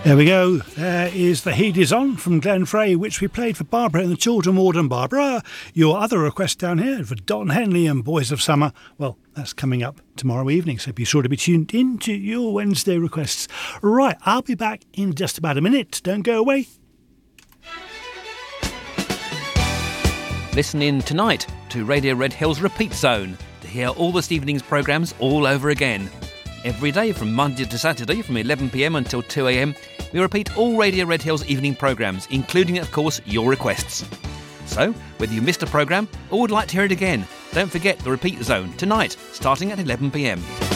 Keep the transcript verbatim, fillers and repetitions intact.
There we go. There is The Heat Is On from Glenn Frey, which we played for Barbara and the Children Ward and Barbara. Your other request down here for Don Henley and Boys of Summer. Well, that's coming up tomorrow evening, so be sure to be tuned in to your Wednesday requests. Right, I'll be back in just about a minute. Don't go away. Listen in tonight to Radio Red Hills Repeat Zone to hear all this evening's programmes all over again. Every day from Monday to Saturday from eleven p m until two a m, we repeat all Radio Red Hills evening programmes, including, of course, your requests. So, whether you missed a programme or would like to hear it again, don't forget the Repeat Zone tonight, starting at eleven p m.